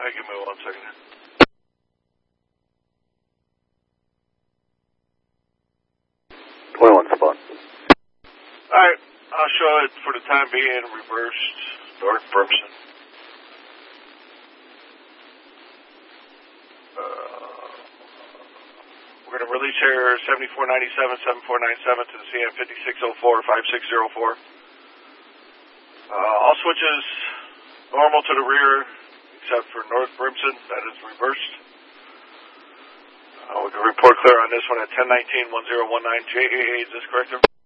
Give me 1 second here. Spot. Alright, I'll show it for the time being, reversed, North Brimson. We're going to release here 7497, 7497 to the CM 5604, 5604. All switches normal to the rear, except for North Brimson, that is reversed. We can report clear on this one at 1019-1019 JAA, is this correct?